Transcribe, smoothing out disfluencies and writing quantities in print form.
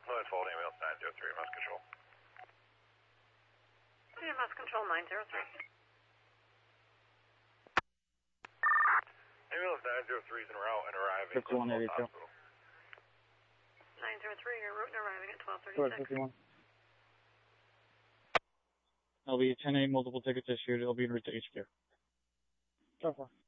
Fluid Fold ambulance 903, Mass Control. Yeah, Mass Control 903. Ambulance 903 is en route and arriving at 5182. hospital. 903, you're route and arriving at 1236. 51. There'll be 10-8 multiple tickets issued. It'll be en route to HQ. Go for it.